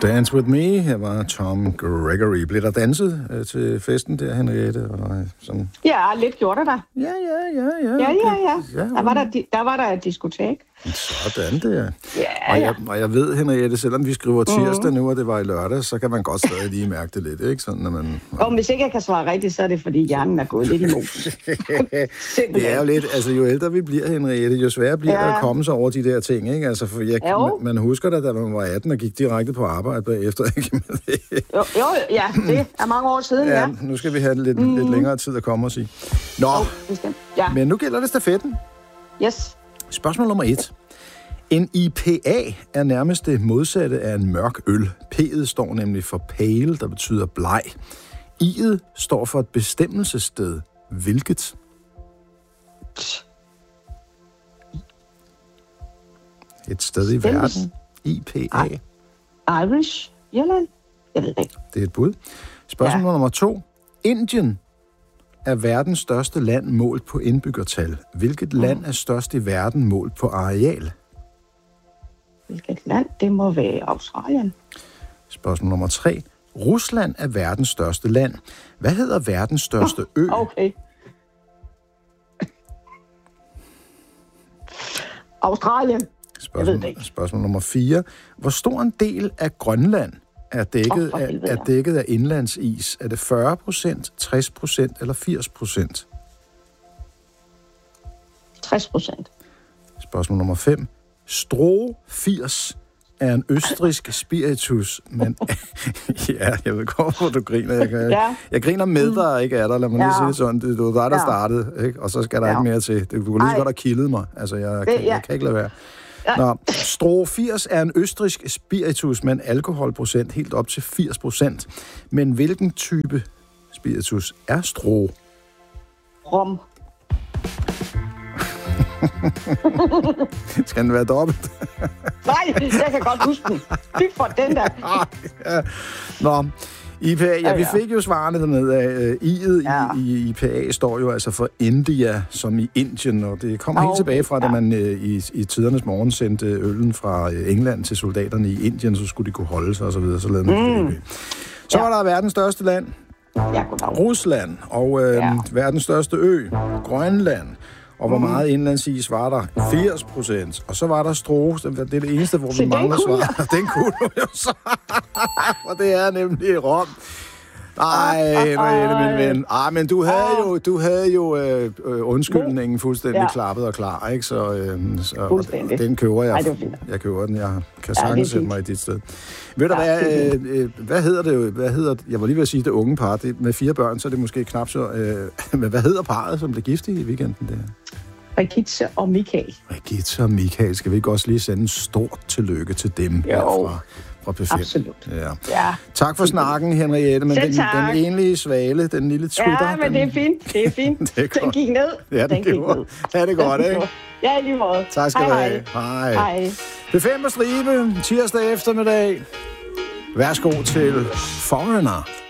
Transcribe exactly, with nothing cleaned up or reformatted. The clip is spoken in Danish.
Dance With Me. Her var Tom Gregory. Blev der danset øh, til festen der, Henriette? Og, øh, sådan? Ja, lidt gjorde det der. Ja, ja, ja. Ja, ja, ja. ja. ja der, var der, der var der et diskotek. Sådan der. Ja, og, ja. jeg, og jeg ved, Henriette, selvom vi skriver tirsdag mm. nu, og det var i lørdag, så kan man godt stadig lige mærke det lidt, ikke? Sådan, når man, og hvis ikke jeg kan svare rigtigt, så er det, fordi hjernen er gået lidt imod. Det er jo lidt, altså jo ældre vi bliver, Henriette, jo sværere bliver ja. det at komme sig over de der ting, ikke? Altså, for jeg, man, man husker da, da man var atten og gik direkte på arbejde bagefter, ikke? jo, jo, ja, det er mange år siden, ja. ja. Nu skal vi have lidt, mm. lidt længere tid at komme og sige. Nå, oh, ja. men nu gælder det stafetten. Yes. Spørgsmål nummer et. En I P A er nærmest det modsatte af en mørk øl. P'et står nemlig for pale, der betyder bleg. I'et står for et bestemmelsessted. Hvilket? Et sted i verden. I P A. Irish? Irland? Jeg ved ikke. Det er et bud. Spørgsmål ja. nummer to. Indien er verdens største land målt på indbyggertal. Hvilket mm. land er størst i verden målt på areal? Hvilket land? Det må være Australien. Spørgsmål nummer tre. Rusland er verdens største land. Hvad hedder verdens største ø? Okay. Australien. Spørgsmål, spørgsmål nummer fire. Hvor stor en del af Grønland er dækket, oh, af, er dækket af indlandsis? Er det fyrre procent, tres procent eller firs procent? tres procent. Spørgsmål nummer fem. Stroh firs er en østrigsk spiritus, men ja, jeg ved godt, hvor du griner. Jeg, jeg, ja. jeg griner med dig, ikke af dig. Lad mig lige ja. sige det sådan. Det var dig, der ja. startede, ikke? Og så skal der ja. ikke mere til. Du kunne lige så godt have kildet mig. Altså, jeg, det, ja. jeg kan ikke lade være. Ja. Nå, Stroh firs er en østrigsk spiritus med en alkoholprocent helt op til firs procent. Men hvilken type spiritus er Stroh? Rom. Skal den være dobbelt? Nej, jeg kan godt huske den. Fy for den der. ja. Nå, I P A, ja, vi fik jo svarene dernede af. I'et ja. i I P A står jo altså for India, som i Indien, og det kommer okay. helt tilbage fra, da man i, i tidernes morgen sendte øllen fra England til soldaterne i Indien, så skulle de kunne holde sig og så videre, så lavede man mm. Så ja. var der verdens største land, ja, Rusland, og øh, ja. verdens største ø, Grønland. Og hvor meget indlandsis var der? firs procent. Og så var der Stroh. Det er det eneste, hvor vi mangler svar. Den kunne du jo så. Og det er nemlig Rom. Ej, min ven. Ej, men du havde jo, du havde jo øh, undskyldningen fuldstændig ja. klappet og klar, ikke? Så, øh, så den køber jeg. Ej, jeg køber den. Jeg kan sagtens sætte mig i dit sted. Ved du ja, hvad, øh, hvad hedder det? Hvad hedder, jeg var lige ved at sige, det unge par. Det, med fire børn, så er det måske knap så... Øh, men hvad hedder parret, som blev gift i weekenden der? Regitze og Michael. Regitze og Michael. Skal vi ikke også lige sende en stort tillykke til dem jo. herfra? Fra P fem. Absolut. Ja. Ja. Tak for snakken, Henriette. Men den, den enlige svale, den lille Twitter... Ja, men den, det er fint. Det er fint. det er den gik ned. Ja, den, den gik ned. Ja, det er godt, ikke? Ja, i lige måde. Tak skal du have. Hej. Hej. P fem på stribe, tirsdag eftermiddag. Værsgo til Foreigner.